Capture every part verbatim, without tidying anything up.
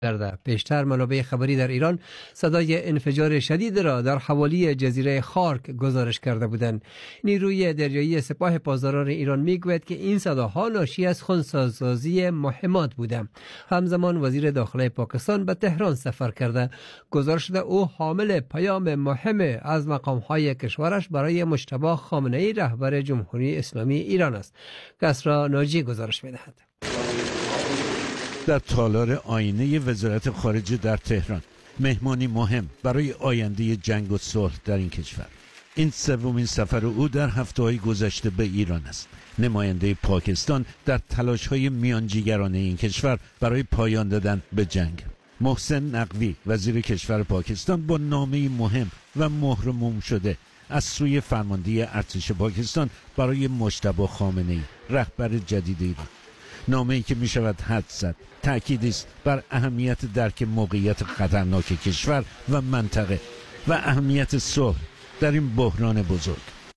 کرده. پیشتر منابع خبری در ایران صدای انفجار شدید را در حوالی جزیره خارک گزارش کرده بودند. نیروی دریایی سپاه پاسداران ایران میگوید که این صداها ناشی از خنثی‌سازی مهمات بوده. همزمان وزیر داخله پاکستان به تهران سفر کرده. گزارش شده او حامل پیام مهم از مقام‌های کشورش برای مجتبی خامنه‌ای رهبر جمهوری اسلامی ایران است. کسری ناجی گزارش می‌دهد. در تالار آینه وزارت خارجه در تهران، مهمانی مهم برای آینده جنگ و صلح در این کشور. این سومین سفر او در هفته‌های گذشته به ایران است. نماینده پاکستان در تلاش‌های میانجیگرانه این کشور برای پایان دادن به جنگ. محسن نقوی وزیر کشور پاکستان با نامه‌ای مهم و مهر موم شده از سوی فرمانده ارتش پاکستان برای مجتبی خامنه‌ای رهبر جدید ایران. نامه‌ای که می‌شود حد زد تأکید است بر اهمیت درک موقعیت خطرناک کشور و منطقه و اهمیت صلح در این بحران بزرگ.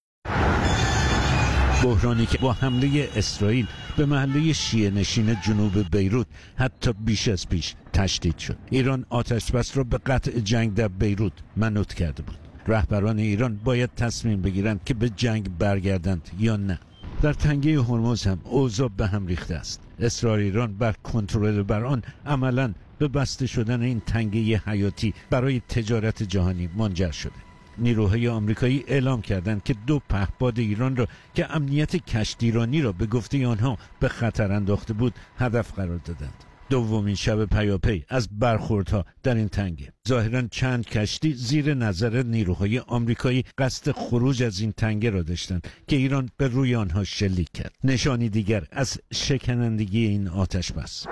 بحرانی که با حمله اسرائیل به محله شیعه نشین جنوب بیروت حتی بیش از پیش تشدید شد. ایران آتش بس را به قطع جنگ در بیروت منوط کرده بود. رهبران ایران باید تصمیم بگیرند که به جنگ برگردند یا نه. در تنگه هرمز هم اوضاع به هم ریخته است. اصرار ایران بر کنترل بر آن عملاً به بسته شدن این تنگه حیاتی برای تجارت جهانی منجر شده. نیروهای آمریکایی اعلام کردند که دو پهپاد ایران را که امنیت کشتیرانی را به گفته آنها به خطر انداخته بود هدف قرار دادند. دومین شب پیاپی از برخوردها در این تنگه. ظاهراً چند کشتی زیر نظر نیروهای آمریکایی قصد خروج از این تنگه را داشتند که ایران به روی آنها شلیک کرد. نشانی دیگر از شکنندگی این آتش بس.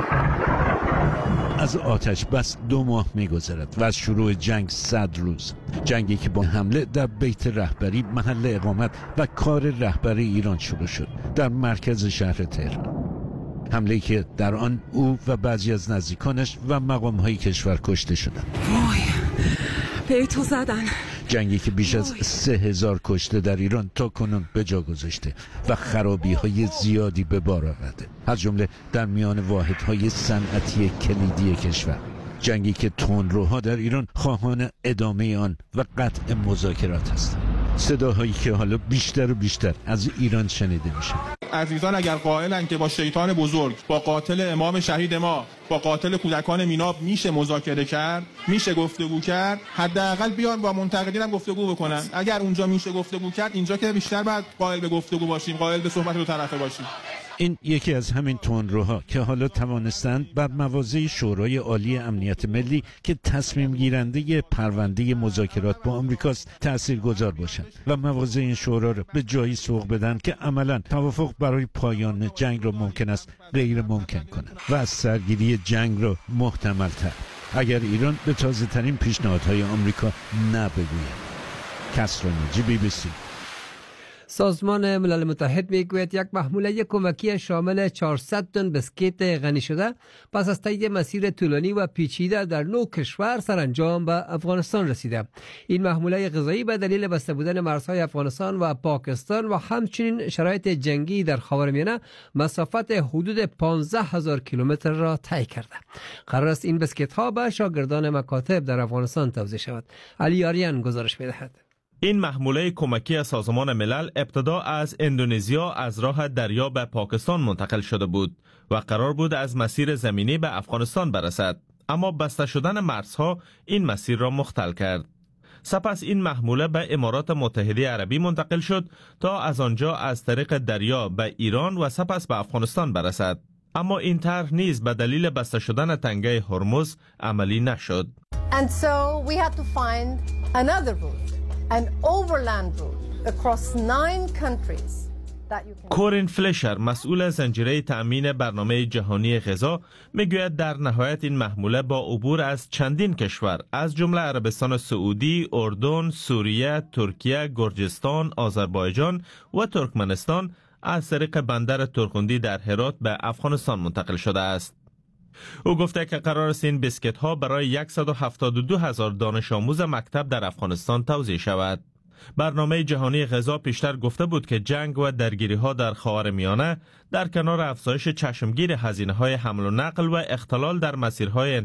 از آتش بس دو ماه می‌گذرد و از شروع جنگ صد روز. جنگی که با حمله در بیت رهبری، محل اقامت و کار رهبر ایران شروع شد در مرکز شهر تهران. حمله‌ای که در آن او و بعضی از نزدیکانش و مقام‌های کشور کشته شدند. وای، بیتو زدن. جنگی که بیش از سه هزار کشته در ایران تا کنون به جا گذاشته و خرابی‌های زیادی به بار آورده، از جمله در میان واحدهای صنعتی کلیدی کشور. جنگی که تندروها در ایران خواهان ادامه آن و قطع مذاکرات هستند. صداهایی که حالا بیشتر و بیشتر از ایران شنیده میشه. عزیزان اگر قائلن که با شیطان بزرگ، با قاتل امام شهید ما، با قاتل کودکان میناب میشه مذاکره کرد، میشه گفتگو کرد، حداقل بیان با منتقدین هم گفتگو بکنن. اگر اونجا میشه گفتگو کرد، اینجا که بیشتر باید قائل به گفتگو باشیم، قائل به صحبت دو طرفه باشیم. این یکی از همین تندروها که حالا توانستند بر مواضع شورای عالی امنیت ملی که تصمیم گیرنده پرونده مذاکرات با آمریکاست تاثیرگذار باشند و مواضع این شورا را به جایی سوق بدن که عملاً توافق برای پایان جنگ را ممکن است غیر ممکن کنند و از سرگیری جنگ را محتمل تر اگر ایران به تازه ترین پیشنهادهای آمریکا نه بگوید. کسری ناجی، بی بی سی. سازمان ملل متحد میگوید یک محموله کمکی شامل چهارصد تن بسکیت غنی شده پس از طی مسیر طولانی و پیچیده در نو کشور سرانجام به افغانستان رسیده. این محموله غذایی به دلیل بسته بودن مرزهای افغانستان و پاکستان و همچنین شرایط جنگی در خاورمیانه مسافت حدود پانزده هزار کیلومتر را طی کرده. قرار است این بسکیت ها به شاگردان مکاتب در افغانستان توزیع شود. علی آریان گزارش می‌دهد. این محموله کمکی از سازمان ملل ابتدا از اندونزیا از راه دریا به پاکستان منتقل شده بود و قرار بود از مسیر زمینی به افغانستان برسد، اما بسته شدن مرزها این مسیر را مختل کرد. سپس این محموله به امارات متحده عربی منتقل شد تا از آنجا از طریق دریا به ایران و سپس به افغانستان برسد، اما این طرح نیز به دلیل بسته شدن تنگه هرمز عملی نشد. And so we had to find another route. An overland route across nine countries that you can... کورین فلشر مسئول زنجیره تأمین برنامه جهانی غذا میگوید در نهایت این محموله با عبور از چندین کشور از جمله عربستان سعودی، اردن، سوریه، ترکیه، گرجستان، آذربایجان و ترکمنستان از طریق بندر ترکندی در هرات به افغانستان منتقل شده است. او گفته که قرار است این بسکت ها برای صد و هفتاد و دو هزار دانش آموز مکتب در افغانستان توزیع شود. برنامه جهانی غذا پیشتر گفته بود که جنگ و درگیری ها در خاورمیانه در کنار افزایش چشمگیر هزینه های حمل و نقل و اختلال در مسیرهای